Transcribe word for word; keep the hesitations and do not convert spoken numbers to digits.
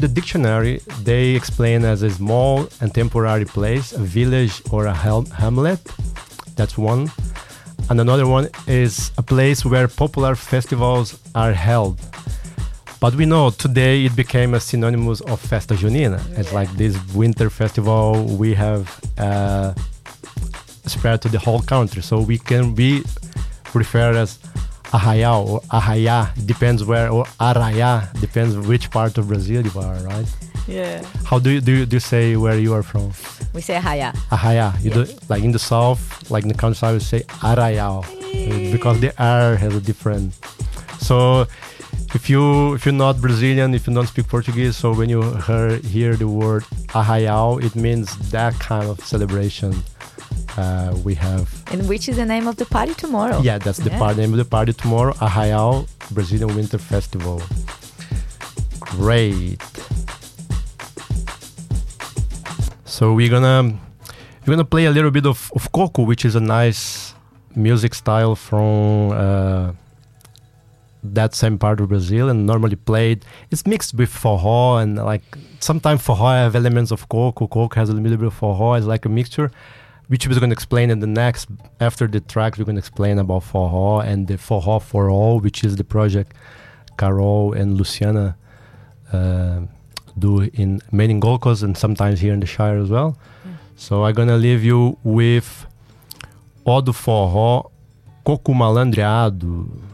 the dictionary, they explain as a small and temporary place, a village or a hel- hamlet. That's one. And another one is a place where popular festivals are held. But we know today it became a synonymous of Festa Junina. It's like this winter festival we have uh, spread to the whole country. So we can be referred as Arraial or Arraiá, depends where, or Arraiá, depends which part of Brazil you are, right? Yeah. How do you do you, do you say where you are from? We say Arraiá. Arraiá. You Yeah. do like in the south, like in the countryside, we say Arraial because the R has a different. So if you if you're not Brazilian, if you don't speak Portuguese, so when you hear hear the word Arraial, it means that kind of celebration. Uh, we have. And which is the name of the party tomorrow. Yeah, that's the Yeah. part, name of the party tomorrow. Arraial Brazilian Winter Festival. Great. So we're gonna we're gonna play a little bit of, of coco, which is a nice music style from uh, that same part of Brazil, and normally played. It's mixed with forró, and like sometimes forró have elements of coco. Coco has a little bit of forró. It's like a mixture, which we're going to explain in the next, after the tracks, we're going to explain about forró and the Forró for All, which is the project Carol and Luciana uh, do in Meningocos and sometimes here in the Shire as well. Mm. So I'm going to leave you with O do Forró, Coco Malandreado.